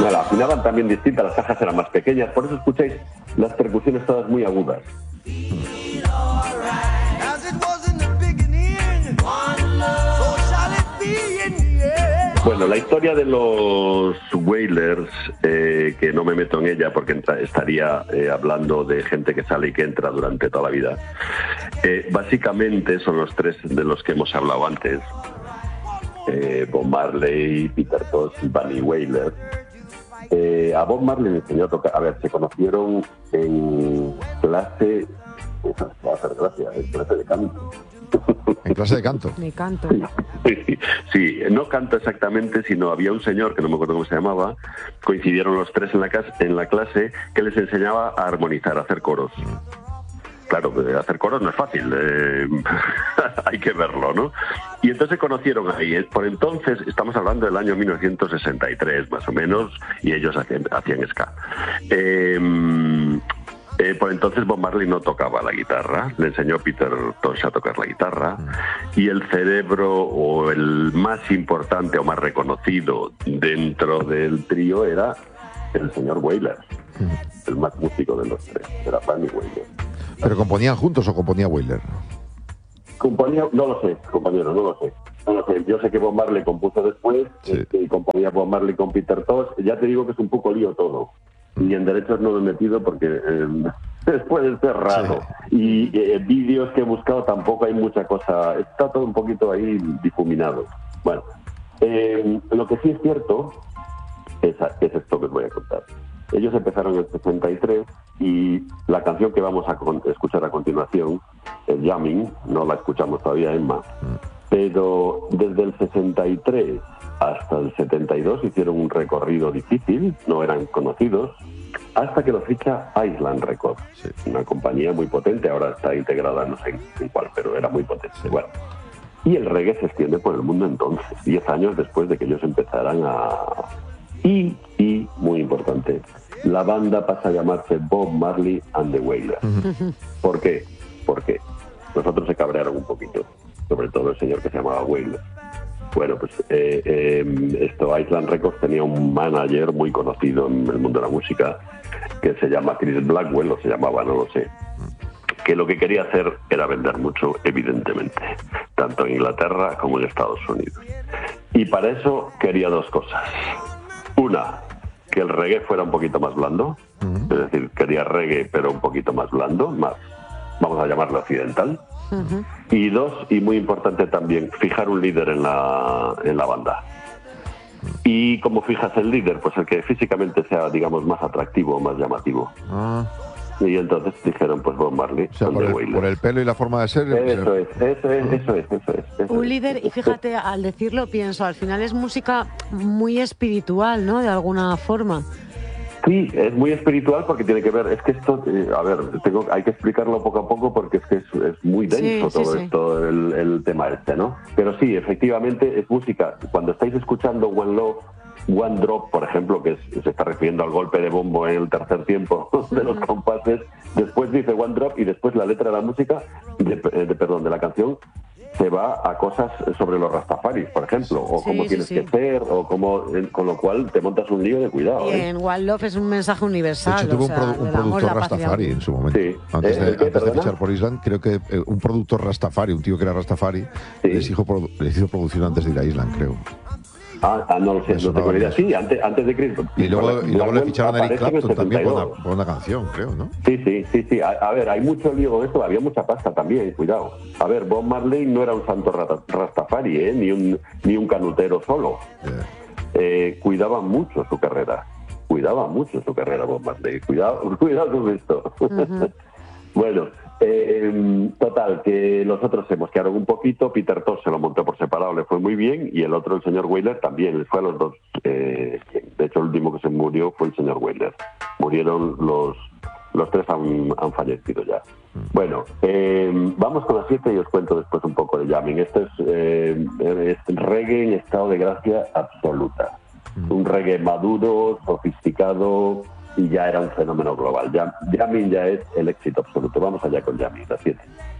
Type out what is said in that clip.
Bueno, afinaban también distintas, las cajas eran más pequeñas, por eso escucháis las percusiones todas muy agudas. Bueno, la historia de los Wailers, que no me meto en ella porque estaría hablando de gente que sale y que entra durante toda la vida, básicamente son los tres de los que hemos hablado antes, Bob Marley, Peter Tosh y Bunny Wailer. A Bob Marley le enseñó a tocar, a ver, se conocieron en clase, eso va a hacer gracia, en clase de canto. En clase de canto. De canto. Sí, no canto exactamente, sino había un señor, que no me acuerdo cómo se llamaba, coincidieron los tres en la clase, que les enseñaba a armonizar, a hacer coros. Claro, hacer coros no es fácil, hay que verlo, ¿no? Y entonces se conocieron ahí. Por entonces, estamos hablando del año 1963, más o menos, y ellos hacían ska. Por entonces Bob Marley no tocaba la guitarra, le enseñó Peter Tosh a tocar la guitarra, y el cerebro, o el más importante o más reconocido dentro del trío, era el señor Wailer, el más músico de los tres, era Bunny Wailer. ¿Pero componían juntos o componía Wailer? Componía, no lo sé, compañero, no lo sé. Yo sé que Bob Marley compuso después, sí. Y componía Bob Marley con Peter Tosh. Ya te digo que es un poco lío todo. Y en derechos no me he metido porque puede ser raro. Sí. Y vídeos que he buscado tampoco hay mucha cosa. Está todo un poquito ahí difuminado. Bueno, lo que sí es cierto es esto que os voy a contar. Ellos empezaron en el 63 y la canción que vamos a escuchar a continuación, el Jamming, no la escuchamos todavía, Emma, pero desde el 63 hasta el 72 hicieron un recorrido difícil, no eran conocidos, hasta que lo ficha Island Records, una compañía muy potente, ahora está integrada no sé en cuál, pero era muy potente. Bueno, y el reggae se extiende por el mundo entonces, 10 años después de que ellos empezaran a... Y, muy importante, la banda pasa a llamarse Bob Marley and the Wailers. ¿Por qué? Porque nosotros se cabrearon un poquito, sobre todo el señor que se llamaba Wailer. Bueno, pues Island Records tenía un manager muy conocido en el mundo de la música que se llama Chris Blackwell, o se llamaba, no lo sé, que lo que quería hacer era vender mucho, evidentemente, tanto en Inglaterra como en Estados Unidos. Y para eso quería dos cosas. Una, que el reggae fuera un poquito más blando, es decir, quería reggae pero un poquito más blando, más, vamos a llamarlo occidental. Y dos, y muy importante también, fijar un líder en la banda. ¿Y cómo fijas el líder? Pues el que físicamente sea, digamos, más atractivo, más llamativo. Y entonces dijeron, pues Bob Marley. O sea, por el pelo y la forma de ser. Eso es. Un líder, y fíjate, al decirlo pienso, al final es música muy espiritual, ¿no? De alguna forma. Sí, es muy espiritual porque tiene que ver, es que esto, hay que explicarlo poco a poco porque es que es muy denso esto, el tema ¿no? Pero sí, efectivamente es música. Cuando estáis escuchando One Love, One Drop, por ejemplo, que se está refiriendo al golpe de bombo en el tercer tiempo de los compases, después dice One Drop y después la letra de la música, de la canción, se va a cosas sobre los rastafaris, por ejemplo, o cómo tienes que ser, o cómo, con lo cual te montas un lío de cuidado. Y en One Love es un mensaje universal. De hecho, tuvo un productor rastafari en su momento. Sí. Antes de fichar por Island, creo que un productor rastafari, un tío que era rastafari, les hizo producción antes de ir a Island, creo. No lo sé, no tengo ni idea. Sí, antes de Chris. Y luego le ficharon a Eric Clapton también por una canción, creo, ¿no? Sí. A ver, hay mucho lío con esto, había mucha pasta también, cuidado. A ver, Bob Marley no era un santo rastafari, ni un canutero solo. Cuidaba mucho su carrera. Bob Marley. Cuidado con esto. Bueno, total, que los otros se mosquearon un poquito. Peter Tosh se lo montó por separado, le fue muy bien, y el otro, el señor Wailer, también les fue a los dos. De hecho, el último que se murió fue el señor Wailer. Murieron los tres, han fallecido ya. Bueno, vamos con las 7 y os cuento después un poco de jamming. Esto es reggae en estado de gracia absoluta. Un reggae maduro, sofisticado, y ya era un fenómeno global. Jamming ya es el éxito absoluto. Vamos allá con jamming, las 7.